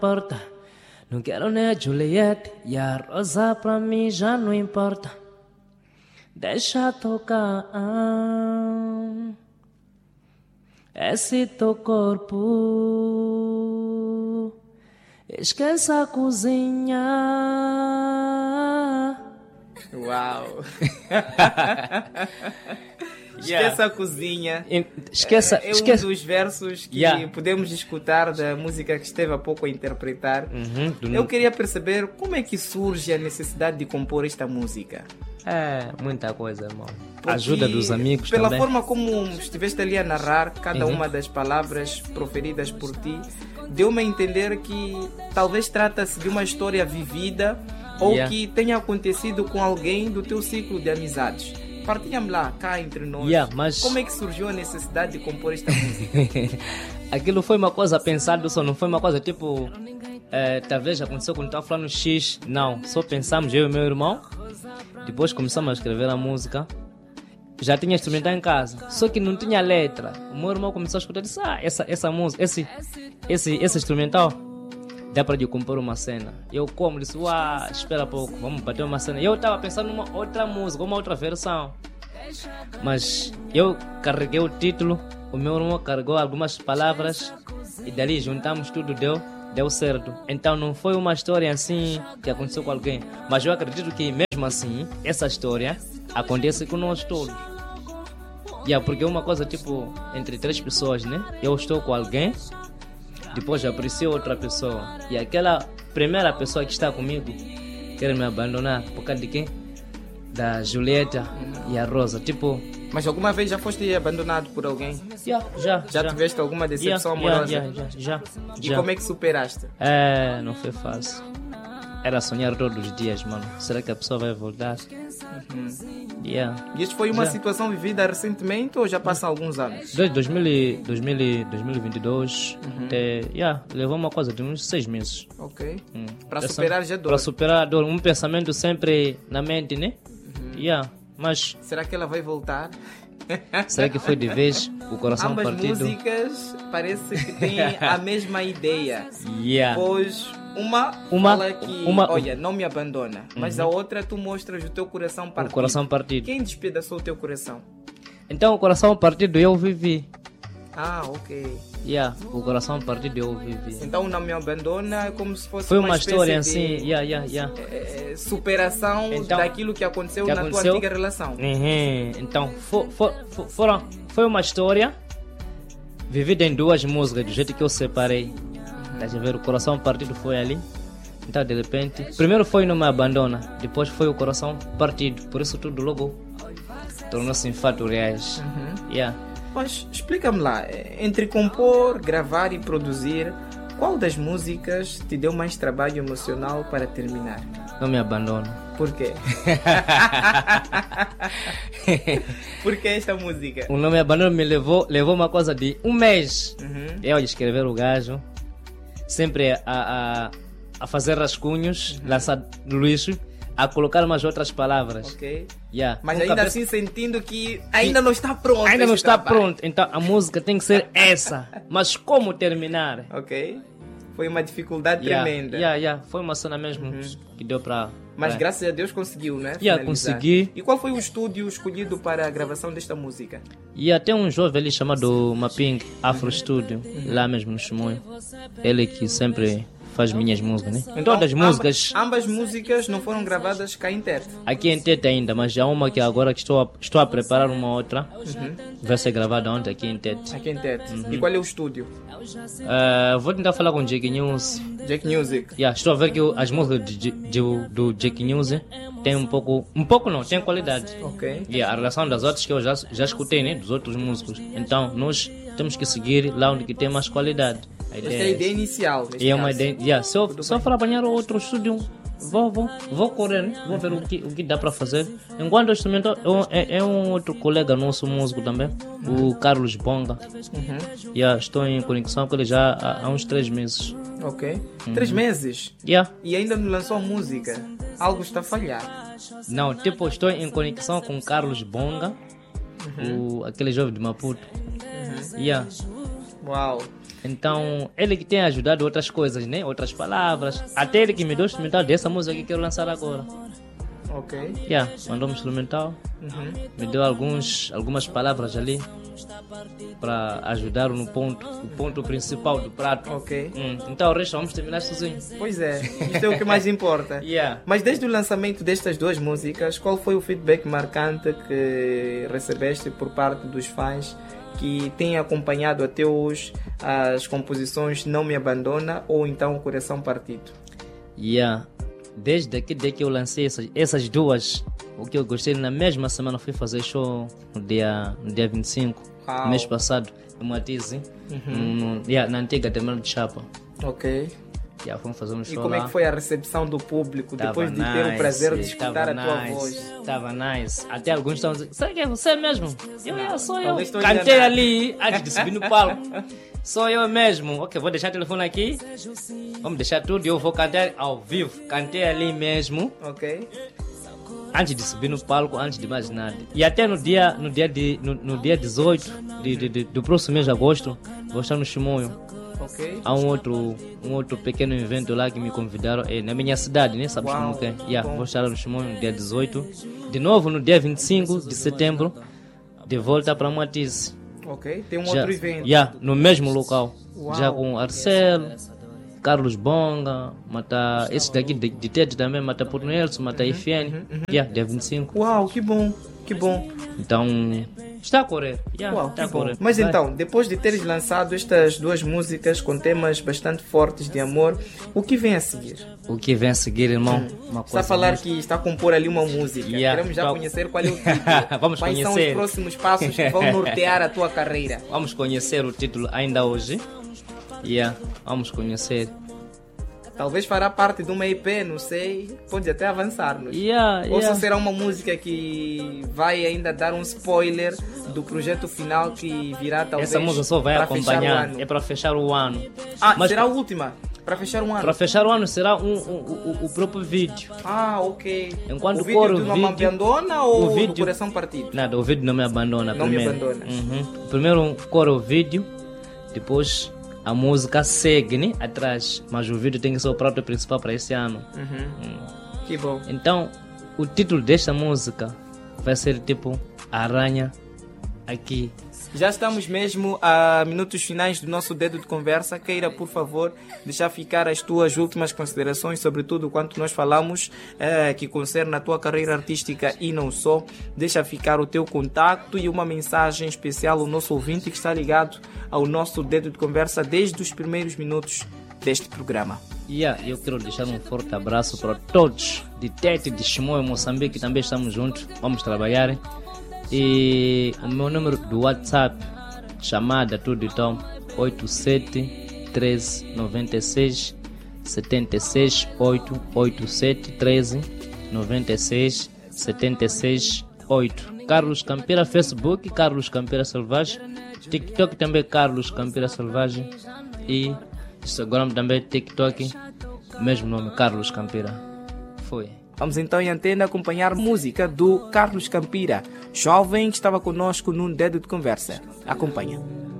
importa. Não quero nem a Juliette e a Rosa pra mim já não importa. Deixa tocar esse teu corpo. Esqueça a cozinha. Uau! Esqueça a cozinha. Esqueça. É um dos versos que podemos escutar da música que esteve há pouco a interpretar. Eu queria perceber como é que surge a necessidade de compor esta música. É, muita coisa, irmão. Porque ajuda dos amigos pela também. Forma como estiveste ali a narrar cada uma das palavras proferidas por ti, deu-me a entender que talvez trata-se de uma história vivida ou que tenha acontecido com alguém do teu ciclo de amizades. Partilha-me lá, cá entre nós, mas... como é que surgiu a necessidade de compor esta música? Aquilo foi uma coisa pensada, só não foi uma coisa tipo... talvez aconteceu quando estava falando X. Não, só pensamos, eu e meu irmão. Depois começamos a escrever a música. Já tinha instrumental em casa, só que não tinha letra. O meu irmão começou a escutar e disse: essa música, esse instrumental dá para eu compor uma cena. Eu disse: espera pouco, vamos bater uma cena. Eu estava pensando numa outra música, uma outra versão. Mas eu carreguei o título, o meu irmão carregou algumas palavras e dali juntamos tudo, deu certo. Então não foi uma história assim que aconteceu com alguém, mas eu acredito que mesmo assim essa história acontece com nós todos. Porque é uma coisa tipo entre 3 pessoas, né? Eu estou com alguém, depois apareceu outra pessoa e aquela primeira pessoa que está comigo quer me abandonar por causa de quem? Da Julieta e a Rosa, tipo. Mas alguma vez já foste abandonado por alguém? Já tiveste alguma decepção amorosa? Já. E como é que superaste? Não foi fácil. Era sonhar todos os dias, mano. Será que a pessoa vai voltar? E isto foi uma situação vivida recentemente ou já passam alguns anos? Desde 2022 levou uma coisa de uns 6 meses. Ok. Para superar já dor. Para superar a dor. Um pensamento sempre na mente, né? Mas... será que ela vai voltar? Será que foi de vez o coração ambas partido? Ambas músicas parece que têm a mesma ideia. Pois uma fala que, olha, não me abandona. Mas a outra tu mostras o teu coração partido. O coração partido. Quem despedaçou o teu coração? Então o coração partido eu vivi. Ok. O coração partido eu vivi. Então não me abandona é como se fosse foi uma história de, assim, superação daquilo que aconteceu na tua antiga relação. Então foi uma história vivida em 2 músicas, do jeito que eu separei. Estás a ver, o coração partido foi ali. Então de repente, primeiro foi Não Me Abandona, depois foi o coração partido. Por isso tudo logo tornou-se em fatos reais. Mas explica-me lá, entre compor, gravar e produzir, qual das músicas te deu mais trabalho emocional para terminar? Não Me Abandona. Por quê? Por que esta música? O Não Me Abandona me levou uma coisa de 1 mês. Eu a escrever o gajo, sempre a fazer rascunhos, lançar no lixo, a colocar umas outras palavras. Ok. Mas ainda assim sentindo que ainda não está pronto. Ainda não está pronto. Então a música tem que ser essa. Mas como terminar? Ok. Foi uma dificuldade tremenda. Foi uma cena mesmo que deu para... Mas graças a Deus conseguiu, né? Consegui. E qual foi o estúdio escolhido para a gravação desta música? Tem um jovem ali chamado Mapping Afro Studio, lá mesmo no Chimoio. Ele que sempre faz minhas músicas, né? Então, todas as músicas. Ambas músicas não foram gravadas cá em Tete? Aqui em Tete ainda, mas há uma que agora que estou a preparar uma outra. Vai ser gravada ontem aqui em Tete. Aqui em Tete. E qual é o estúdio? Vou tentar falar com o Jake News. Jake Music. Estou a ver que as músicas do Jake News tem um pouco não, tem qualidade. Ok. A relação das outras que eu já escutei, né? Dos outros músicos. Então nós temos que seguir lá onde que tem mais qualidade. Esta é a ideia inicial. É uma ideia. Se eu for apanhar outro estúdio, vou correr, né? Vou ver o que dá para fazer. Enquanto o instrumento é um outro colega nosso músico também, o Carlos Bonga. Estou em conexão com ele já há uns 3 meses. Ok. 3 meses? E ainda não lançou música? Algo está a falhar? Não, estou em conexão com o Carlos Bonga, aquele jovem de Maputo. Uau. Então, ele que tem ajudado outras coisas, né? Outras palavras. Até ele que me deu o instrumental dessa música que quero lançar agora. Ok. Mandou-me instrumental. Me deu algumas palavras ali para ajudar no ponto principal do prato. Ok. Então o resto vamos terminar sozinho. Pois é, isto é o que mais importa. Mas desde o lançamento destas duas músicas, qual foi o feedback marcante que recebeste por parte dos fãs que têm acompanhado até hoje as composições Não Me Abandona ou então Coração Partido? Desde que eu lancei essas duas, o que eu gostei, na mesma semana fui fazer show no dia 25, mês passado, no Matize, na antiga terminal de Chapa. Ok. Fomos fazer um show. E como lá. É que foi a recepção do público depois de ter o prazer de escutar a tua voz? Tava nice. Até alguns estavam dizendo, será que é você mesmo? Sou eu. Estou Cantei ali antes de subir no palco. Sou eu mesmo. Ok, vou deixar o telefone aqui. Vamos deixar tudo e eu vou cantar ao vivo. Cantei ali mesmo. Ok. Antes de subir no palco, antes de mais nada. E até no dia 18 do próximo mês de agosto, vou estar no Chimoio. Okay. Há um outro pequeno evento lá que me convidaram na minha cidade, né? Sabes como que é? Vou estar no Chimoio no dia 18. De novo no dia 25 de setembro, de volta para Matize. Ok, tem outro evento. No mesmo local. Já com Arcelo, Carlos Bonga, mata esse daqui de Tete também, mata por Nelson, mata IFN. Dia 25. Uau, que bom, que bom. Então, está a correr. Está a correr. Mas então, depois de teres lançado estas duas músicas com temas bastante fortes de amor, o que vem a seguir? O que vem a seguir, irmão? Está a falar que está a compor ali uma música. Queremos já conhecer qual é o título. Vamos Quais conhecer. São os próximos passos que vão nortear a tua carreira? Vamos conhecer o título ainda hoje. Vamos conhecer. Talvez fará parte de uma EP, não sei. Pode até avançar-nos. Ou só será uma música que vai ainda dar um spoiler do projeto final que virá talvez. Essa música só vai acompanhar. É para fechar o ano. Mas será a última? Para fechar o ano? Para fechar o ano será o próprio vídeo. Ok. Enquanto o vídeo Não Me Abandona ou o Coração Partido? Nada, o vídeo Não Me Abandona. Não primeiro. Me Abandona. Primeiro coro o vídeo, depois a música segue, né, atrás, mas o vídeo tem que ser o prato principal para esse ano. Que bom. Então, o título desta música vai ser tipo Aranha Aqui. Já estamos mesmo a minutos finais do nosso Dedo de Conversa. Queira, por favor, deixar ficar as tuas últimas considerações sobre tudo quanto nós falamos que concerne a tua carreira artística e não só. Deixa ficar o teu contacto e uma mensagem especial ao nosso ouvinte que está ligado ao nosso Dedo de Conversa desde os primeiros minutos deste programa. Eu quero deixar um forte abraço para todos de Tete, de Chimoio, Moçambique, também estamos juntos, vamos trabalhar. E o meu número do WhatsApp, chamada tudo então, 87 13 96 76 8 87 13 96 76 8. Carlos Campira, Facebook, Carlos Campira Selvagem, TikTok também Carlos Campira Selvagem e Instagram também TikTok, mesmo nome, Carlos Campira. Foi. Vamos então em antena acompanhar música do Carlos Campira, jovem que estava conosco num Dedo de Conversa. Acompanha.